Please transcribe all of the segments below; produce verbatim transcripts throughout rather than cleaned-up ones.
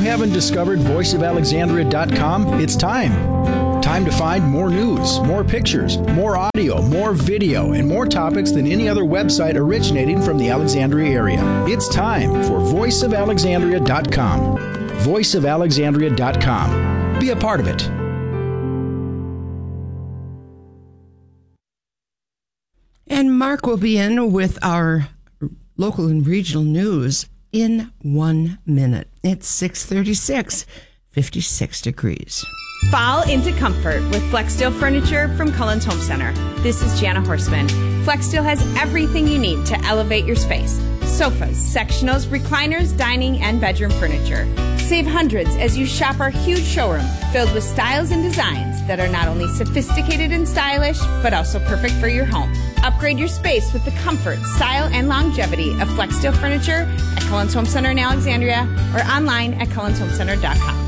haven't discovered voice of alexandria dot com, it's time. Time to find more news, more pictures, more audio, more video, and more topics than any other website originating from the Alexandria area. It's time for voice of alexandria dot com. voice of alexandria dot com. Be a part of it. And Mark will be in with our local and regional news in one minute. It's six thirty-six, fifty-six degrees. Fall into comfort with Flexsteel furniture from Cullens Home Center. This is Jana Horstman. Flexsteel has everything you need to elevate your space. Sofas, sectionals, recliners, dining, and bedroom furniture. Save hundreds as you shop our huge showroom filled with styles and designs that are not only sophisticated and stylish, but also perfect for your home. Upgrade your space with the comfort, style, and longevity of Flexsteel furniture at Cullens Home Center in Alexandria or online at cullens home center dot com.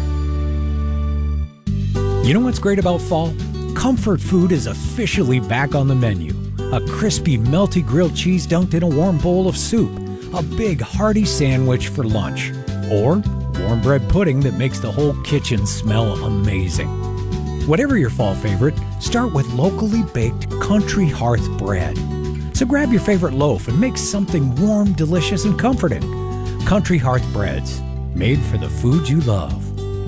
You know what's great about fall? Comfort food is officially back on the menu. A crispy, melty grilled cheese dunked in a warm bowl of soup. A big, hearty sandwich for lunch. Or warm bread pudding that makes the whole kitchen smell amazing. Whatever your fall favorite, start with locally baked Country Hearth bread. So grab your favorite loaf and make something warm, delicious, and comforting. Country Hearth breads, made for the food you love.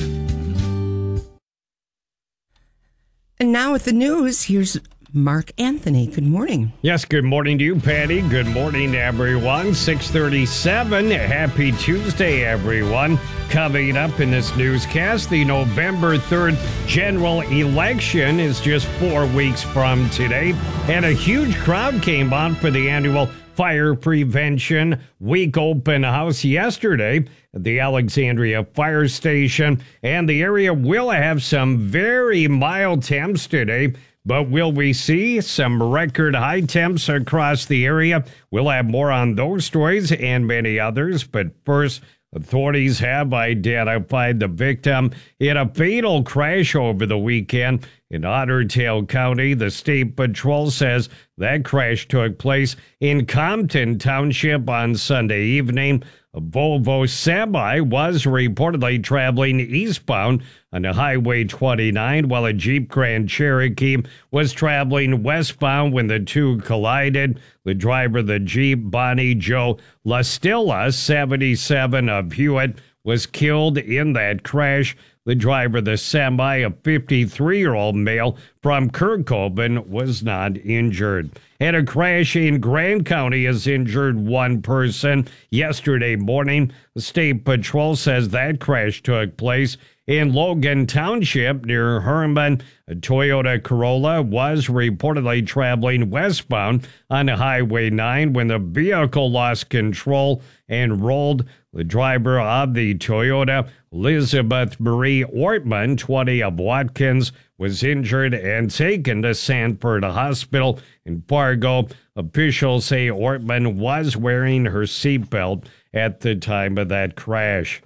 And now with the news, here's Mark Anthony. Good morning. Yes, good morning to you, Patty. Good morning, everyone. six thirty-seven. Happy Tuesday, everyone. Coming up in this newscast, the November third general election is just four weeks from today, and a huge crowd came out for the annual Fire Prevention Week open house yesterday at the Alexandria Fire Station, and the area will have some very mild temps today. But will we see some record high temps across the area? We'll have more on those stories and many others. But first, authorities have identified the victim in a fatal crash over the weekend in Otter Tail County. The State Patrol says that crash took place in Compton Township on Sunday evening. A Volvo semi was reportedly traveling eastbound on Highway twenty-nine, while a Jeep Grand Cherokee was traveling westbound when the two collided. The driver of the Jeep, Bonnie Joe Lastilla, seventy-seven, of Hewitt, was killed in that crash. The driver of the semi, a fifty-three-year-old male from Kirkhoven, was not injured. And a crash in Grand County has injured one person yesterday morning. The State Patrol says that crash took place in Logan Township near Herman. A Toyota Corolla was reportedly traveling westbound on Highway nine when the vehicle lost control and rolled. The driver of the Toyota, Elizabeth Marie Ortman, twenty, of Watkins, was injured and taken to Sanford Hospital in Fargo. Officials say Ortman was wearing her seatbelt at the time of that crash.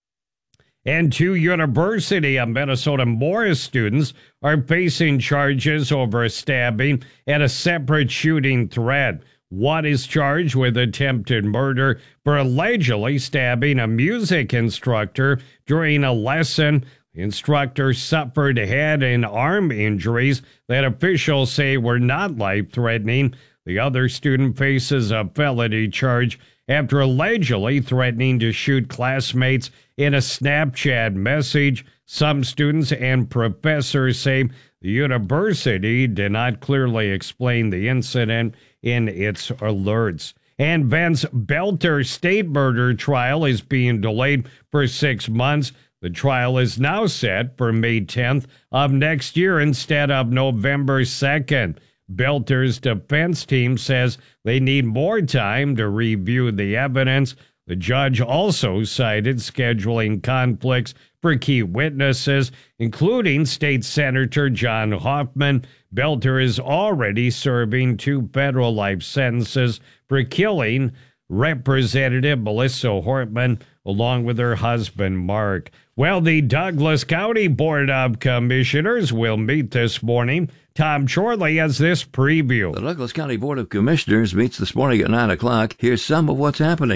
And two University of Minnesota Morris students are facing charges over a stabbing and a separate shooting threat. One is charged with attempted murder for allegedly stabbing a music instructor during a lesson. The instructor suffered head and arm injuries that officials say were not life-threatening. The other student faces a felony charge after allegedly threatening to shoot classmates in a Snapchat message. Some students and professors say the university did not clearly explain the incident in its alerts. And Vince Belter state murder trial is being delayed for six months. The trial is now set for May tenth of next year instead of November second. Belter's defense team says they need more time to review the evidence. The judge also cited scheduling conflicts for key witnesses, including State Senator John Hoffman. Belter is already serving two federal life sentences for killing Representative Melissa Hortman, along with her husband, Mark. Well, the Douglas County Board of Commissioners will meet this morning. Tom Chorley has this preview. The Douglas County Board of Commissioners meets this morning at nine o'clock. Here's some of what's happening.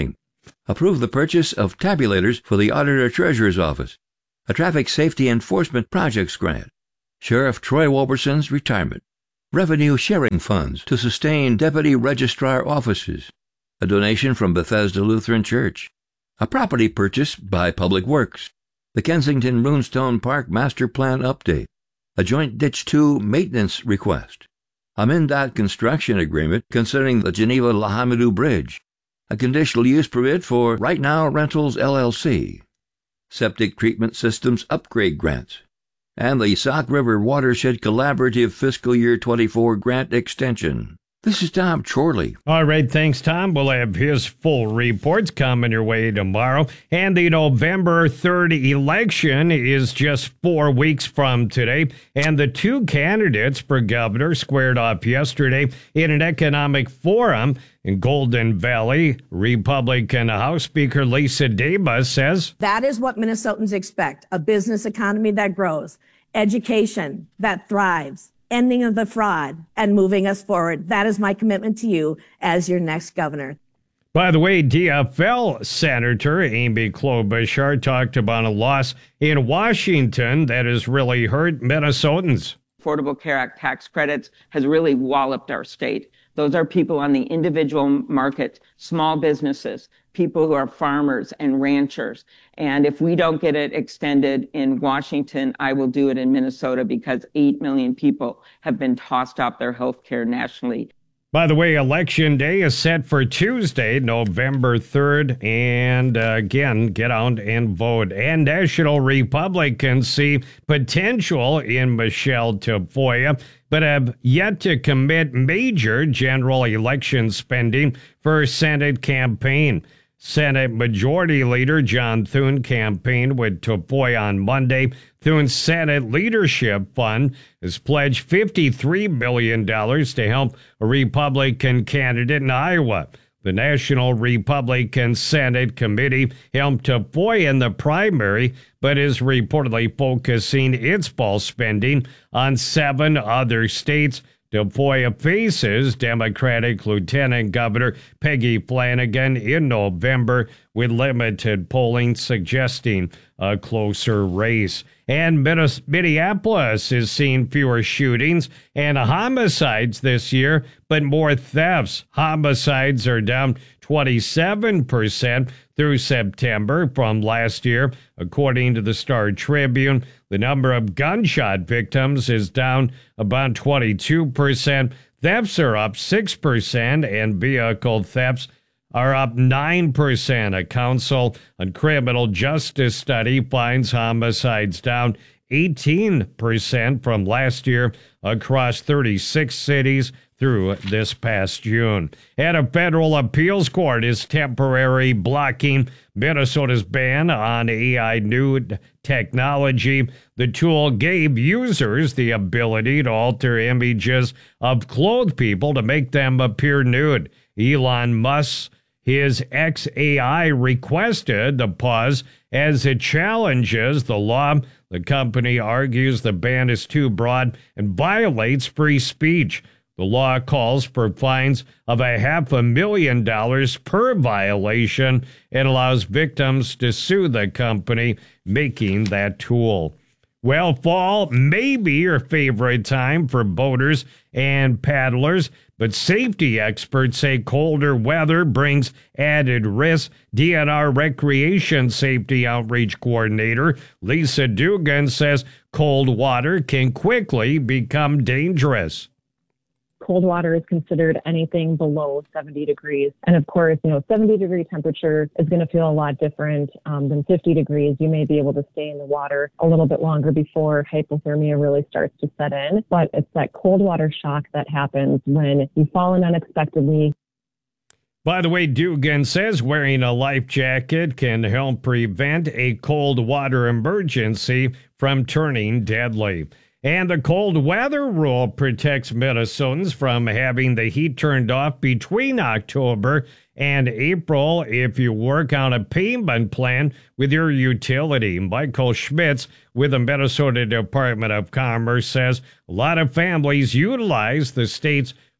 Approve the purchase of tabulators for the Auditor Treasurer's Office. A Traffic Safety Enforcement Projects Grant. Sheriff Troy Wolberson's retirement. Revenue sharing funds to sustain Deputy Registrar offices. A donation from Bethesda Lutheran Church. A property purchase by Public Works. The Kensington Runestone Park Master Plan update. A Joint Ditch two maintenance request. A MnDOT construction agreement concerning the Geneva-Lahamidou Bridge. A conditional use permit for Right Now Rentals L L C. Septic treatment systems upgrade grants. And the Sauk River Watershed Collaborative Fiscal Year twenty-four grant extension. This is Tom Chorley. All right, thanks, Tom. We'll have his full reports coming your way tomorrow. And the November third election is just four weeks from today. And the two candidates for governor squared off yesterday in an economic forum in Golden Valley. Republican House Speaker Lisa Davis says, that is what Minnesotans expect, a business economy that grows, education that thrives, ending of the fraud, and moving us forward. That is my commitment to you as your next governor. By the way, D F L Senator Amy Klobuchar talked about a loss in Washington that has really hurt Minnesotans. Affordable Care Act tax credits has really walloped our state. Those are people on the individual market, small businesses, people who are farmers and ranchers. And if we don't get it extended in Washington, I will do it in Minnesota because eight million people have been tossed off their health care nationally. By the way, Election Day is set for Tuesday, November third. And uh, again, get out and vote. And National Republicans see potential in Michelle Tafoya, but have yet to commit major general election spending for Senate campaign. Senate Majority Leader John Thune campaigned with Tafoya on Monday. Thune's Senate Leadership Fund has pledged fifty-three million dollars to help a Republican candidate in Iowa. The National Republican Senate Committee helped Tafoya in the primary, but is reportedly focusing its fall spending on seven other states. Tafoya faces Democratic Lieutenant Governor Peggy Flanagan in November, with limited polling suggesting a closer race. And Minneapolis is seeing fewer shootings and homicides this year, but more thefts. Homicides are down twenty-seven percent through September from last year, according to the Star Tribune. The number of gunshot victims is down about twenty-two percent. Thefts are up six percent, and vehicle thefts are up nine percent. A Council on Criminal Justice study finds homicides down eighteen percent from last year across thirty-six cities through this past June. And a federal appeals court is temporarily blocking Minnesota's ban on A I nude technology. The tool gave users the ability to alter images of clothed people to make them appear nude. Elon Musk, his X A I, requested the pause as it challenges the law. The company argues the ban is too broad and violates free speech. The law calls for fines of a half a million dollars per violation and allows victims to sue the company making that tool. Well, fall may be your favorite time for boaters and paddlers, but safety experts say colder weather brings added risk. D N R Recreation Safety Outreach Coordinator Lisa Dugan says cold water can quickly become dangerous. Cold water is considered anything below seventy degrees. And of course, you know, seventy degree temperature is going to feel a lot different um, than fifty degrees. You may be able to stay in the water a little bit longer before hypothermia really starts to set in. But it's that cold water shock that happens when you fall in unexpectedly. By the way, Dugan says wearing a life jacket can help prevent a cold water emergency from turning deadly. And the cold weather rule protects Minnesotans from having the heat turned off between October and April if you work on a payment plan with your utility. Michael Schmitz with the Minnesota Department of Commerce says a lot of families utilize the state's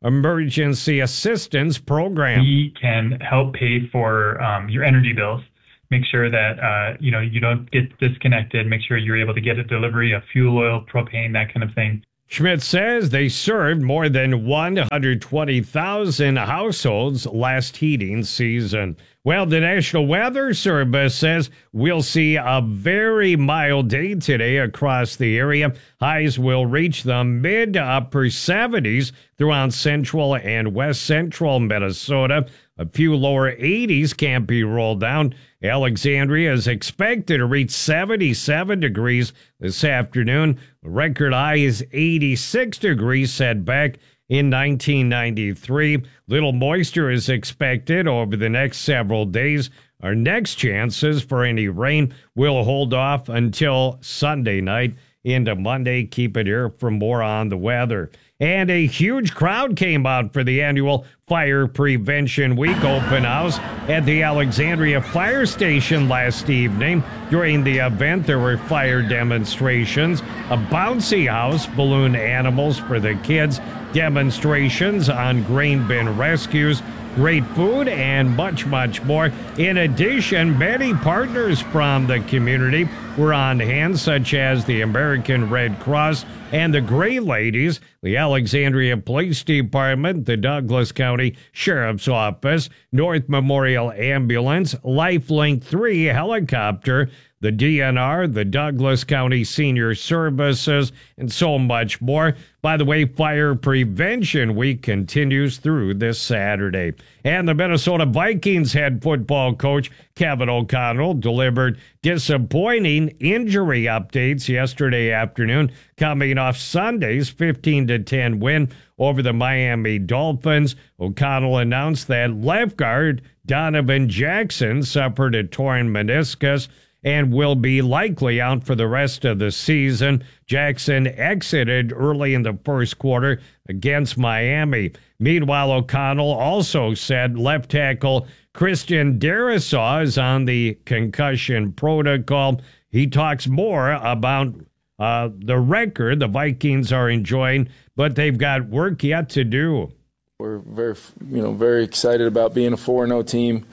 Emergency Assistance Program. We can help pay for um, your energy bills. Make sure that uh, you know you don't get disconnected. Make sure you're able to get a delivery of fuel oil, propane, that kind of thing. Schmidt says they served more than one hundred twenty thousand households last heating season. Well, the National Weather Service says we'll see a very mild day today across the area. Highs will reach the mid to upper seventies throughout central and west central Minnesota. A few lower eighties can't be rolled down. Alexandria is expected to reach seventy-seven degrees this afternoon. The record high is eighty-six degrees set back in nineteen ninety-three. Little moisture is expected over the next several days. Our next chances for any rain will hold off until Sunday night into Monday. Keep it here for more on the weather. And a huge crowd came out for the annual Fire Prevention Week open house at the Alexandria Fire Station last evening. During the event, there were fire demonstrations, a bouncy house, balloon animals for the kids, demonstrations on grain bin rescues, great food, and much, much more. In addition, many partners from the community were on hand, such as the American Red Cross and the Gray Ladies, the Alexandria Police Department, the Douglas County Sheriff's Office, North Memorial Ambulance, Lifelink three helicopter, the D N R, the Douglas County Senior Services, and so much more. By the way, Fire Prevention Week continues through this Saturday. And the Minnesota Vikings head football coach Kevin O'Connell delivered disappointing injury updates yesterday afternoon, coming off Sunday's fifteen to ten win over the Miami Dolphins. O'Connell announced that left guard Donovan Jackson suffered a torn meniscus and will be likely out for the rest of the season. Jackson exited early in the first quarter against Miami. Meanwhile, O'Connell also said left tackle Christian Darrisaw is on the concussion protocol. He talks more about uh, the record the Vikings are enjoying, but they've got work yet to do. We're very, you know, very excited about being a four and oh team.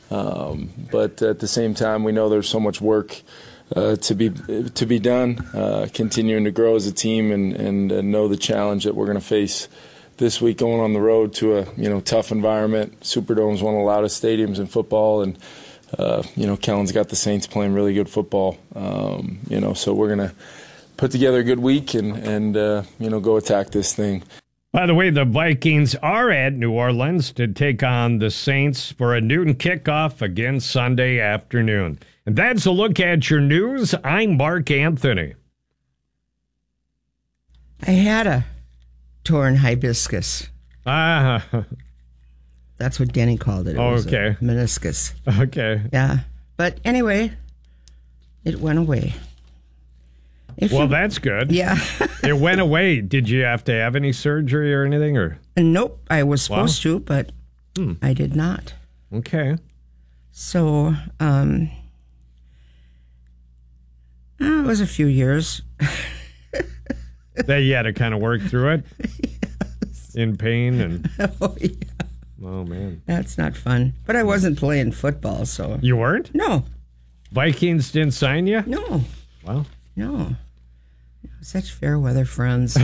Um, but at the same time, we know there's so much work uh, to be to be done, uh, continuing to grow as a team and, and uh, know the challenge that we're going to face this week going on the road to a you know tough environment. Superdome is one of the loudest stadiums in football, and uh, you know Kellen's got the Saints playing really good football. Um, you know, so we're going to put together a good week and and uh, you know go attack this thing. By the way, the Vikings are at New Orleans to take on the Saints for a noon kickoff again Sunday afternoon. And that's a look at your news. I'm Mark Anthony. I had a torn hibiscus. Ah. That's what Denny called it. It was okay. a meniscus. Okay. Yeah. But anyway, it went away. If well, you, that's good. Yeah. It went away. Did you have to have any surgery or anything? Or Nope. I was supposed wow. to, but hmm. I did not. Okay. So, um, oh, it was a few years. That you had to kind of work through it? Yes. In pain? and Oh, yeah. Oh, man. That's not fun. But I wasn't playing football, so. You weren't? No. Vikings didn't sign you? No. Well. No. Such fair weather friends.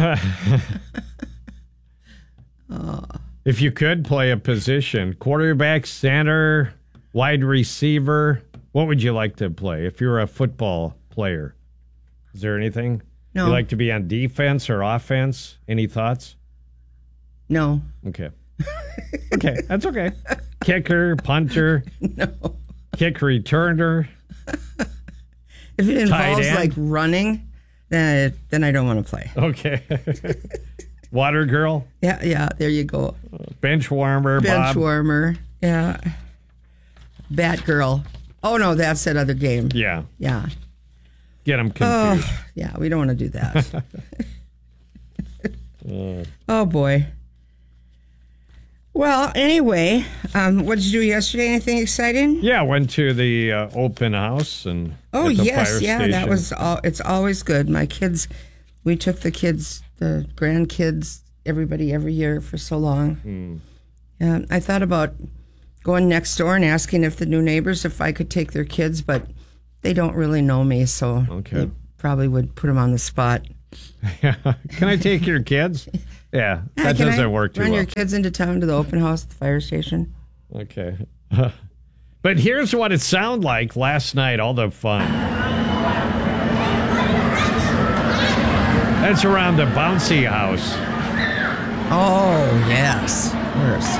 oh. If you could play a position, quarterback, center, wide receiver, what would you like to play if you're a football player? Is there anything? No. You like to be on defense or offense? Any thoughts? No. Okay. Okay, that's okay. Kicker, punter, no. Kick returner. If it involves like running, then I, then I don't want to play. Okay. Water girl? Yeah, yeah, there you go. Bench warmer, Bench Bob. warmer, yeah. Bat girl. Oh, no, that's that other game. Yeah. Yeah. Get them confused. Oh, yeah, we don't want to do that. uh. Oh, boy. Well, anyway, um, what did you do yesterday? Anything exciting? Yeah, I went to the uh, open house and oh at the yes, fire yeah, station. that was all. It's always good. My kids, we took the kids, the grandkids, everybody every year for so long. Mm. Yeah, I thought about going next door and asking if the new neighbors if I could take their kids, but they don't really know me, so okay. they probably would put them on the spot. Can I take your kids? Yeah, yeah that doesn't I work too run well. Run your kids into town to the open house at the fire station. Okay. But here's what it sounded like last night, all the fun. That's around the bouncy house. Oh, yes. Of course.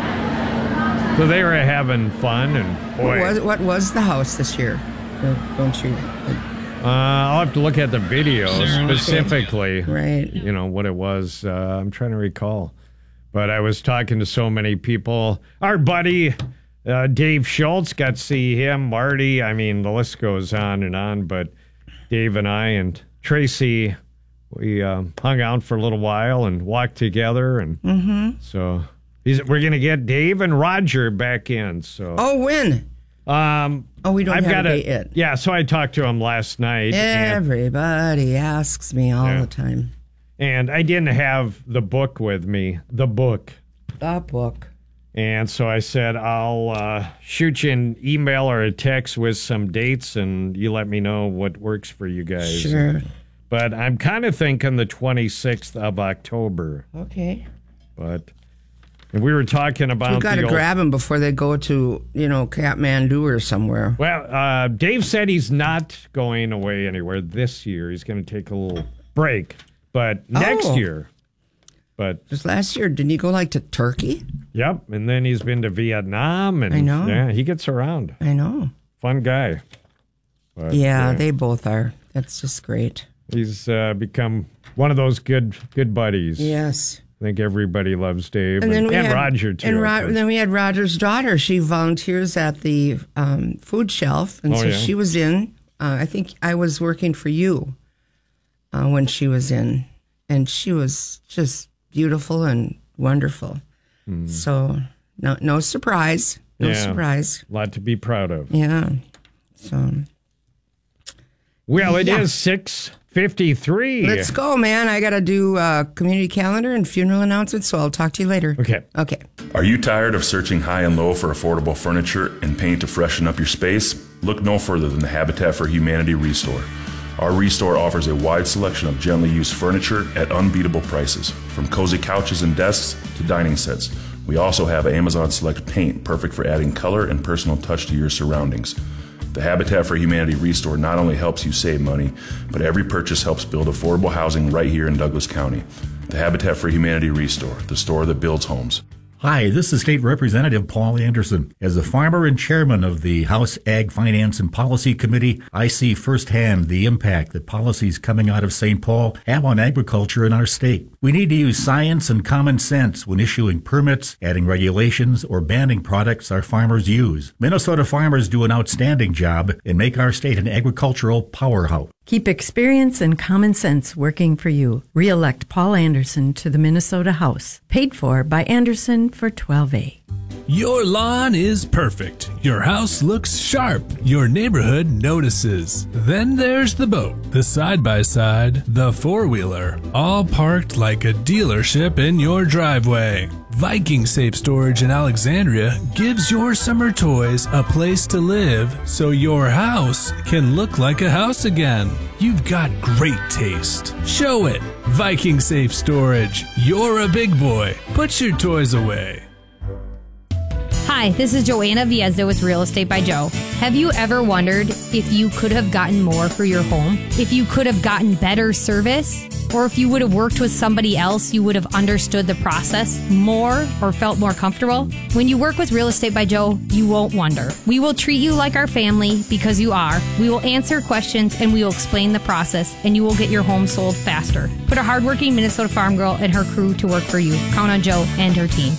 So they were having fun, and boy. What was, what was the house this year? Don't you? Uh, I'll have to look at the video specifically. Right. You know, what it was. Uh, I'm trying to recall. But I was talking to so many people. Our buddy, uh, Dave Schultz, got to see him. Marty, I mean, the list goes on and on. But Dave and I and Tracy, we um, hung out for a little while and walked together. And mm-hmm. so he's, we're going to get Dave and Roger back in. So Oh, when? Um, oh, we don't I've have got a date yet. Yeah, so I talked to him last night. Everybody and, asks me all yeah. the time. And I didn't have the book with me, the book. The book. And so I said, I'll uh, shoot you an email or a text with some dates, and you let me know what works for you guys. Sure. But I'm kind of thinking the twenty-sixth of October. Okay. But and we were talking about you got to the old, grab them before they go to, you know, Kathmandu or somewhere. Well, uh, Dave said he's not going away anywhere this year. He's going to take a little break, but next oh. year. But just last year, didn't he go like to Turkey? Yep, and then he's been to Vietnam, and I know. Yeah, he gets around. I know. Fun guy. But, yeah, uh, they both are. That's just great. He's uh, become one of those good good buddies. Yes. I think everybody loves Dave, and, and, then we and had, Roger too. And Ro- then we had Roger's daughter. She volunteers at the um, food shelf, and oh, so yeah. she was in. Uh, I think I was working for you uh, when she was in, and she was just beautiful and wonderful. Hmm. So no, no surprise, no yeah, surprise. A lot to be proud of. Yeah. So. Well, it yeah. is six fifty-three. Let's go, man. I got to do uh, community calendar and funeral announcements, so I'll talk to you later. Okay. Okay. Are you tired of searching high and low for affordable furniture and paint to freshen up your space? Look no further than the Habitat for Humanity Restore. Our Restore offers a wide selection of gently used furniture at unbeatable prices, from cozy couches and desks to dining sets. We also have Amazon Select paint, perfect for adding color and personal touch to your surroundings. The Habitat for Humanity Restore not only helps you save money, but every purchase helps build affordable housing right here in Douglas County. The Habitat for Humanity Restore, the store that builds homes. Hi, this is State Representative Paul Anderson. As a farmer and chairman of the House Ag Finance and Policy Committee, I see firsthand the impact that policies coming out of Saint Paul have on agriculture in our state. We need to use science and common sense when issuing permits, adding regulations, or banning products our farmers use. Minnesota farmers do an outstanding job and make our state an agricultural powerhouse. Keep experience and common sense working for you. Re-elect Paul Anderson to the Minnesota House. Paid for by Anderson for twelve A. Your lawn is perfect. Your house looks sharp. Your neighborhood notices. Then there's the boat, the side-by-side, the four-wheeler, all parked like a dealership in your driveway. Viking Safe Storage in Alexandria gives your summer toys a place to live so your house can look like a house again. You've got great taste. Show it. Viking Safe Storage. You're a big boy. Put your toys away. Hi, this is Joanna Viezda with Real Estate by Joe. Have you ever wondered if you could have gotten more for your home? If you could have gotten better service? Or if you would have worked with somebody else, you would have understood the process more or felt more comfortable? When you work with Real Estate by Joe, you won't wonder. We will treat you like our family because you are. We will answer questions and we will explain the process, and you will get your home sold faster. Put a hardworking Minnesota farm girl and her crew to work for you. Count on Joe and her team.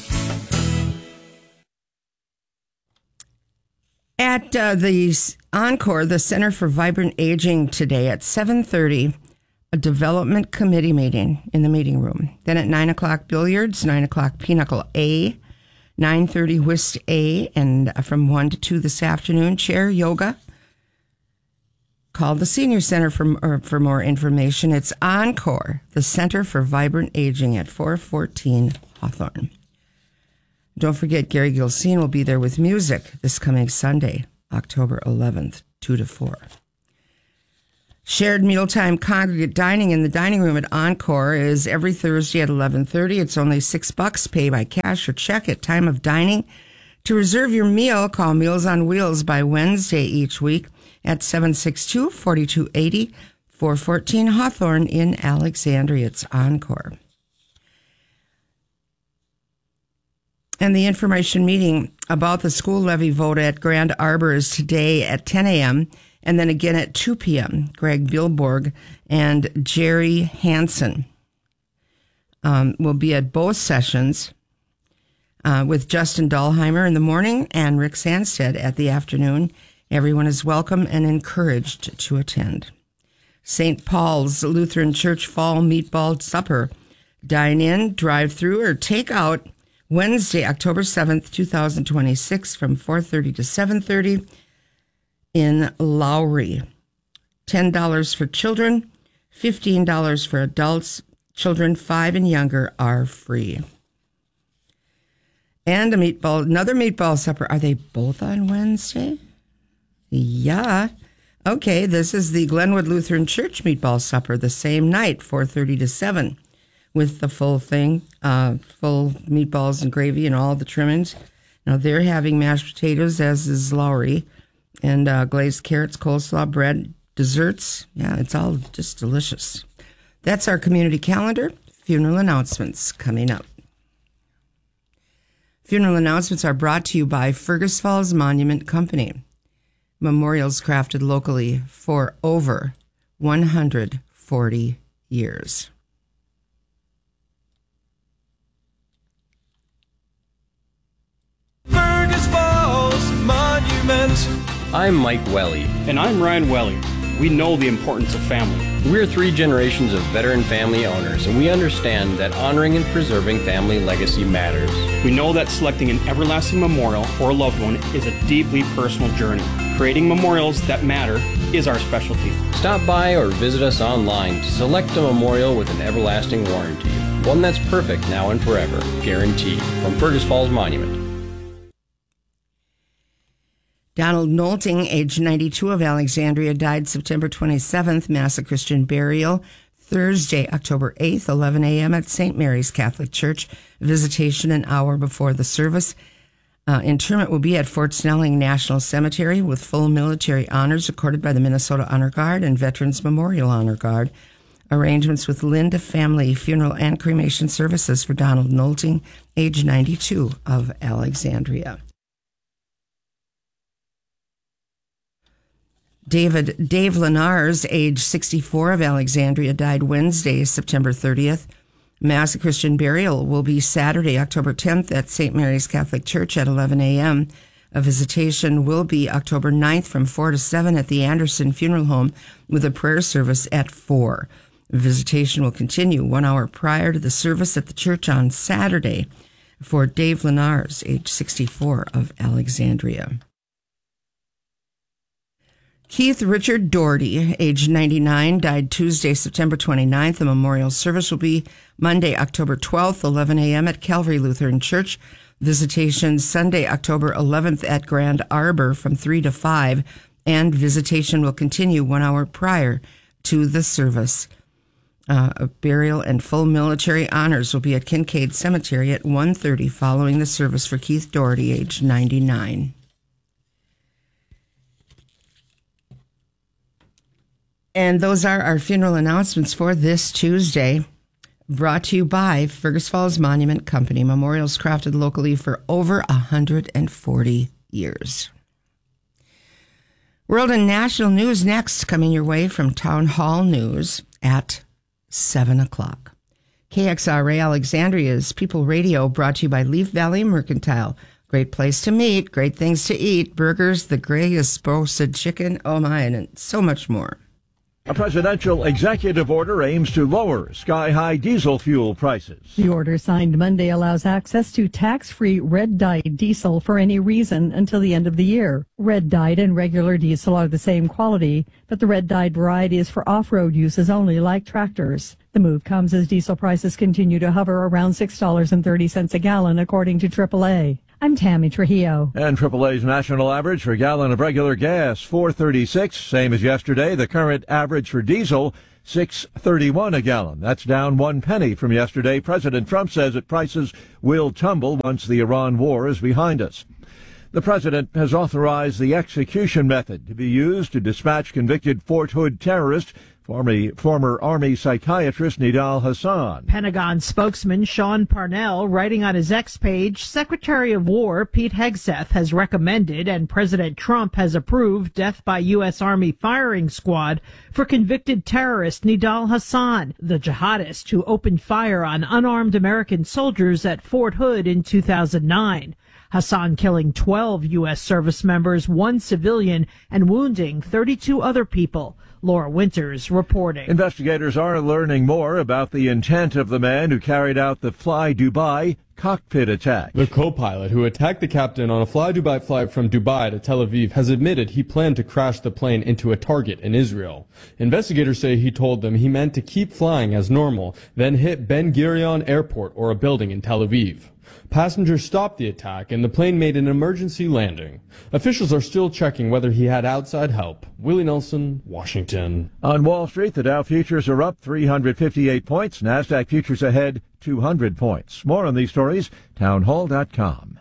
At uh, the Encore, the Center for Vibrant Aging today at seven thirty, a development committee meeting in the meeting room. Then at nine o'clock, billiards, nine o'clock, Pinochle A, nine thirty, whist A, and from one to two this afternoon, chair yoga, call the Senior Center for, or for more information. It's Encore, the Center for Vibrant Aging at four fourteen Hawthorne. Don't forget, Gary Gilsine will be there with music this coming Sunday, October eleventh, two to four. Shared mealtime congregate dining in the dining room at Encore is every Thursday at eleven thirty. It's only six bucks. Pay by cash or check at time of dining. To reserve your meal, call Meals on Wheels by Wednesday each week at seven six two, four two eight zero, four fourteen Hawthorne in Alexandria. It's Encore. And the information meeting about the school levy vote at Grand Arbor is today at ten a.m. and then again at two p.m. Greg Bilborg and Jerry Hansen um, will be at both sessions uh, with Justin Dahlheimer in the morning and Rick Sandstead at the afternoon. Everyone is welcome and encouraged to attend. Saint Paul's Lutheran Church Fall Meatball Supper. Dine in, drive through, or take out Wednesday, October seventh, twenty twenty-six from four thirty to seven thirty in Lowry. ten dollars for children, fifteen dollars for adults. Children five and younger are free. And a meatball, another meatball supper. Are they both on Wednesday? Yeah. Okay, this is the Glenwood Lutheran Church Meatball Supper the same night, four thirty to seven, with the full thing, uh, full meatballs and gravy and all the trimmings. Now, they're having mashed potatoes, as is Lowry, and uh, glazed carrots, coleslaw, bread, desserts. Yeah, it's all just delicious. That's our community calendar. Funeral announcements coming up. Funeral announcements are brought to you by Fergus Falls Monument Company. Memorials crafted locally for over one hundred forty years. Fergus Falls Monument. I'm Mike Welly. And I'm Ryan Welly. We know the importance of family. We're three generations of veteran family owners, and we understand that honoring and preserving family legacy matters. We know that selecting an everlasting memorial for a loved one is a deeply personal journey. Creating memorials that matter is our specialty. Stop by or visit us online to select a memorial with an everlasting warranty. One that's perfect now and forever, guaranteed. From Fergus Falls Monument. Donald Nolting, age ninety-two, of Alexandria, died September twenty-seventh, Mass of Christian burial. Thursday, October eighth, eleven a.m. at Saint Mary's Catholic Church. Visitation an hour before the service. Uh, interment will be at Fort Snelling National Cemetery with full military honors accorded by the Minnesota Honor Guard and Veterans Memorial Honor Guard. Arrangements with Linda Family Funeral and Cremation Services for Donald Nolting, age ninety-two, of Alexandria. David Dave Lenars, age sixty-four, of Alexandria, died Wednesday, September thirtieth. Mass of Christian burial will be Saturday, October tenth, at Saint Mary's Catholic Church at eleven a.m. A visitation will be October ninth from four to seven at the Anderson Funeral Home with a prayer service at four. Visitation will continue one hour prior to the service at the church on Saturday for Dave Lenars, age sixty-four, of Alexandria. Keith Richard Doherty, age ninety-nine, died Tuesday, September twenty-ninth. The memorial service will be Monday, October twelfth, eleven a.m. at Calvary Lutheran Church. Visitation Sunday, October eleventh at Grand Arbor from three to five, and visitation will continue one hour prior to the service. Uh, burial and full military honors will be at Kincaid Cemetery at one thirty following the service for Keith Doherty, age ninety-nine. And those are our funeral announcements for this Tuesday, brought to you by Fergus Falls Monument Company. Memorials crafted locally for over one hundred forty years. World and national news next, coming your way from Town Hall News at seven o'clock. K X R A Alexandria's People Radio, brought to you by Leaf Valley Mercantile. Great place to meet, great things to eat, burgers, the greatest roasted chicken, oh my, and so much more. A presidential executive order aims to lower sky-high diesel fuel prices. The order signed Monday allows access to tax-free red-dyed diesel for any reason until the end of the year. Red-dyed and regular diesel are the same quality, but the red-dyed variety is for off-road uses only, like tractors. The move comes as diesel prices continue to hover around six dollars and thirty cents a gallon, according to triple A. I'm Tammy Trujillo. And triple A's national average for a gallon of regular gas, four thirty-six, same as yesterday. The current average for diesel, six thirty-one a gallon. That's down one penny from yesterday. President Trump says that prices will tumble once the Iran war is behind us. The president has authorized the execution method to be used to dispatch convicted Fort Hood terrorist, Former, former Army psychiatrist Nidal Hasan. Pentagon spokesman Sean Parnell, writing on his X page, Secretary of War Pete Hegseth has recommended and President Trump has approved death by U S. Army firing squad for convicted terrorist Nidal Hasan, the jihadist who opened fire on unarmed American soldiers at Fort Hood in two thousand nine. Hasan killing twelve U S service members, one civilian, and wounding thirty-two other people. Laura Winters reporting. Investigators are learning more about the intent of the man who carried out the Fly Dubai cockpit attack. The co-pilot who attacked the captain on a Fly Dubai flight from Dubai to Tel Aviv has admitted he planned to crash the plane into a target in Israel. Investigators say he told them he meant to keep flying as normal, then hit Ben Gurion Airport or a building in Tel Aviv. Passengers stopped the attack and the plane made an emergency landing. Officials are still checking whether he had outside help. Willie Nelson, Washington. On Wall Street, the Dow futures are up three hundred fifty-eight points. NASDAQ futures ahead two hundred points. More on these stories, townhall dot com.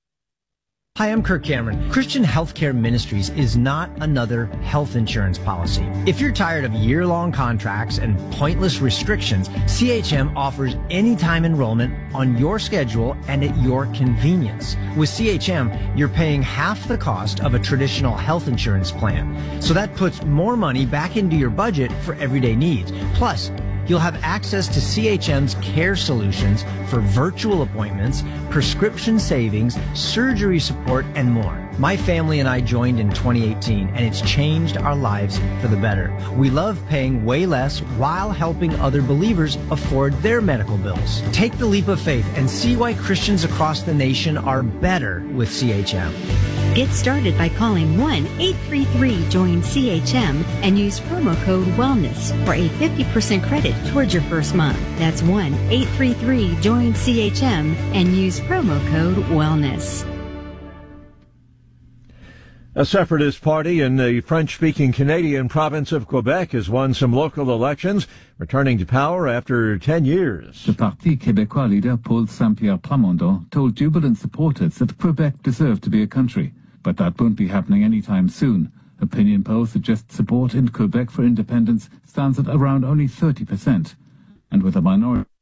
Hi, I'm Kirk Cameron. Christian Healthcare Ministries is not another health insurance policy. If you're tired of year-long contracts and pointless restrictions, C H M offers anytime enrollment on your schedule and at your convenience. With C H M, you're paying half the cost of a traditional health insurance plan. So that puts more money back into your budget for everyday needs. Plus, you'll have access to C H M's care solutions for virtual appointments, prescription savings, surgery support, and more. My family and I joined in twenty eighteen, and it's changed our lives for the better. We love paying way less while helping other believers afford their medical bills. Take the leap of faith and see why Christians across the nation are better with C H M. Get started by calling one eight three three join C H M and use promo code WELLNESS for a fifty percent credit towards your first month. That's one eight three three join C H M and use promo code WELLNESS. A separatist party in the French-speaking Canadian province of Quebec has won some local elections, returning to power after ten years. The Parti Québécois leader Paul Saint-Pierre Plamondon told jubilant supporters that Quebec deserved to be a country, but that won't be happening anytime soon. Opinion polls suggest support in Quebec for independence stands at around only thirty percent, and with a minority